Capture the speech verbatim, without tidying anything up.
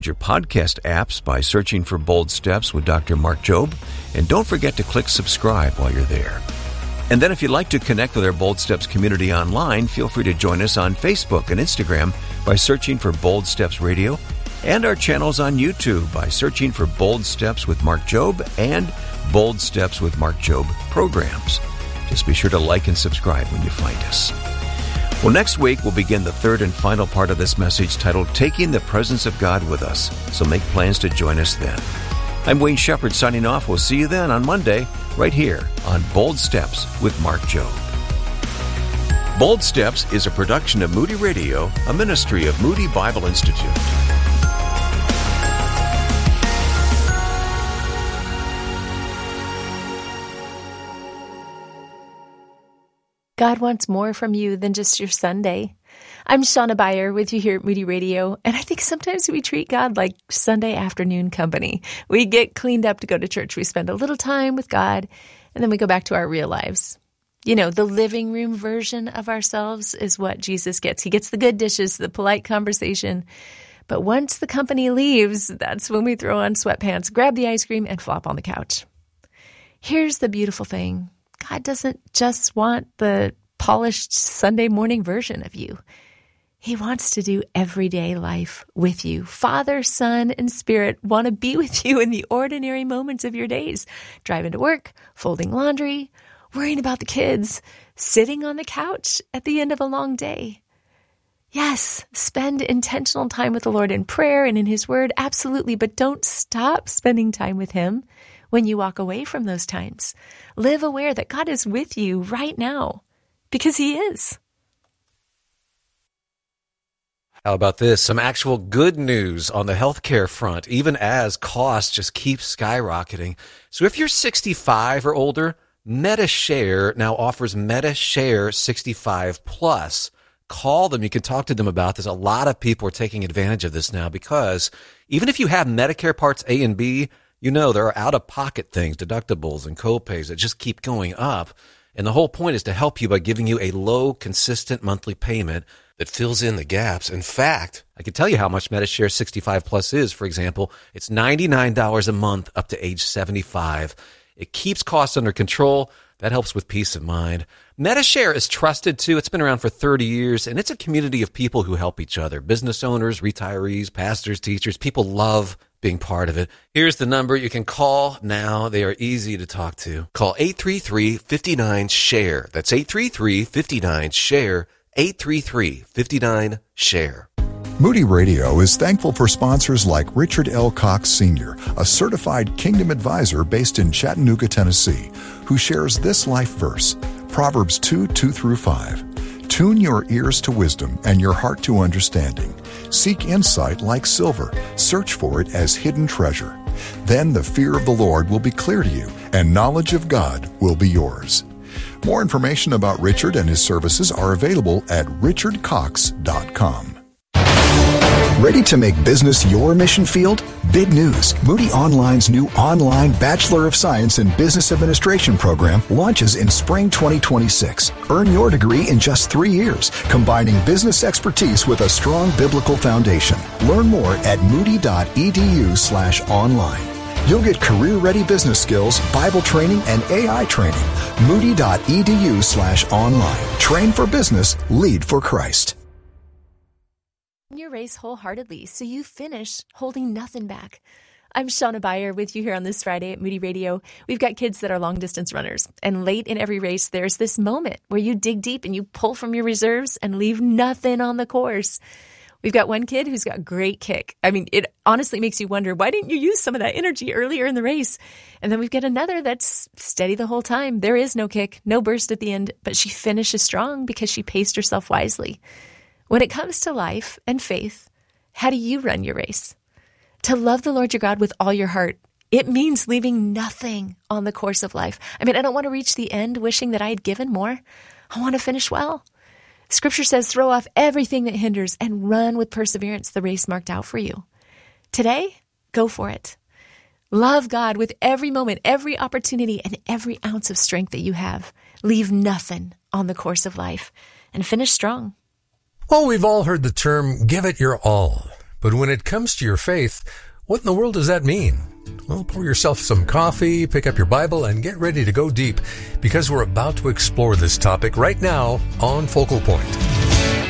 Your podcast apps by searching for Bold Steps with Doctor Mark Jobe, and don't forget to click subscribe while you're there. And then if you'd like to connect with our Bold Steps community online, feel free to join us on Facebook and Instagram by searching for Bold Steps Radio, and our channels on YouTube by searching for Bold Steps with Mark Jobe and Bold Steps with Mark Jobe programs. Just be sure to like and subscribe when you find us. Well, next week we'll begin the third and final part of this message titled Taking the Presence of God with Us, so make plans to join us then. I'm Wayne Shepherd signing off. We'll see you then on Monday, right here on Bold Steps with Mark Jobe. Bold Steps is a production of Moody Radio, a ministry of Moody Bible Institute. God wants more from you than just your Sunday. I'm Shauna Beyer with you here at Moody Radio, and I think sometimes we treat God like Sunday afternoon company. We get cleaned up to go to church. We spend a little time with God, and then we go back to our real lives. You know, the living room version of ourselves is what Jesus gets. He gets the good dishes, the polite conversation. But once the company leaves, that's when we throw on sweatpants, grab the ice cream, and flop on the couch. Here's the beautiful thing. God doesn't just want the polished Sunday morning version of you. He wants to do everyday life with you. Father, Son, and Spirit want to be with you in the ordinary moments of your days. Driving to work, folding laundry, worrying about the kids, sitting on the couch at the end of a long day. Yes, spend intentional time with the Lord in prayer and in His Word, absolutely, but don't stop spending time with Him when you walk away from those times. Live aware that God is with you right now, because He is. How about this? Some actual good news on the healthcare front, even as costs just keep skyrocketing. So if you're sixty-five or older, MediShare now offers MediShare sixty-five plus. Call them. You can talk to them about this. A lot of people are taking advantage of this now because even if you have Medicare Parts A and B, you know there are out-of-pocket things, deductibles and copays that just keep going up. And the whole point is to help you by giving you a low, consistent monthly payment that fills in the gaps. In fact, I can tell you how much MediShare sixty-five plus is. For example, it's ninety-nine dollars a month up to age seventy-five. It keeps costs under control. That helps with peace of mind. MediShare is trusted, too. It's been around for thirty years, and it's a community of people who help each other. Business owners, retirees, pastors, teachers. People love being part of it. Here's the number you can call now. They are easy to talk to. Call eight three three, five nine, SHARE. That's eight three three, five nine, SHARE. eight three three, five nine, SHARE. Moody Radio is thankful for sponsors like Richard L. Cox Senior, a certified Kingdom advisor based in Chattanooga, Tennessee, who shares this life verse, Proverbs two, two through five. Tune your ears to wisdom and your heart to understanding. Seek insight like silver. Search for it as hidden treasure. Then the fear of the Lord will be clear to you, and knowledge of God will be yours. More information about Richard and his services are available at richard cox dot com. Ready to make business your mission field? Big news. Moody Online's new online Bachelor of Science in Business Administration program launches in spring twenty twenty-six. Earn your degree in just three years, combining business expertise with a strong biblical foundation. Learn more at moody.edu slash online. You'll get career-ready business skills, Bible training, and A I training. Moody.edu slash online. Train for business, lead for Christ. Your race wholeheartedly, so you finish holding nothing back. I'm Shauna Beyer with you here on this Friday at Moody Radio. We've got kids that are long-distance runners, and late in every race, there's this moment where you dig deep and you pull from your reserves and leave nothing on the course. We've got one kid who's got great kick. I mean, it honestly makes you wonder, why didn't you use some of that energy earlier in the race? And then we've got another that's steady the whole time. There is no kick, no burst at the end, but she finishes strong because she paced herself wisely. When it comes to life and faith, how do you run your race? To love the Lord your God with all your heart, it means leaving nothing on the course of life. I mean, I don't want to reach the end wishing that I had given more. I want to finish well. Scripture says, throw off everything that hinders and run with perseverance the race marked out for you. Today, go for it. Love God with every moment, every opportunity, and every ounce of strength that you have. Leave nothing on the course of life and finish strong. Well, we've all heard the term, give it your all. But when it comes to your faith, what in the world does that mean? Well, pour yourself some coffee, pick up your Bible, and get ready to go deep, because we're about to explore this topic right now on Focal Point.